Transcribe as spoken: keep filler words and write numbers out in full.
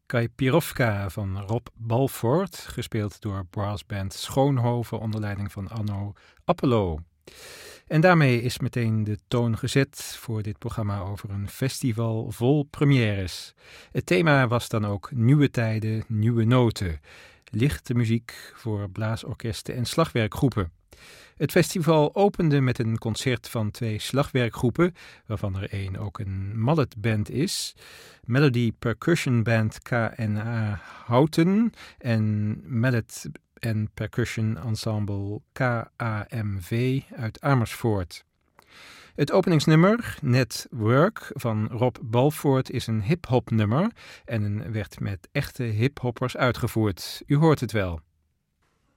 Kajpirovka van Rob Balfourt, gespeeld door brassband Schoonhoven onder leiding van Anno Appelo. En daarmee is meteen de toon gezet voor dit programma over een festival vol premières. Het thema was dan ook Nieuwe Tijden, Nieuwe Noten. Lichte muziek voor blaasorkesten en slagwerkgroepen. Het festival opende met een concert van twee slagwerkgroepen, waarvan er één ook een malletband is. Melody Percussion Band K N A Houten en Mallet en Percussion Ensemble K A M V uit Amersfoort. Het openingsnummer, Net Work, van Rob Balfourt is een hip-hop nummer en werd met echte hip-hoppers uitgevoerd. U hoort het wel.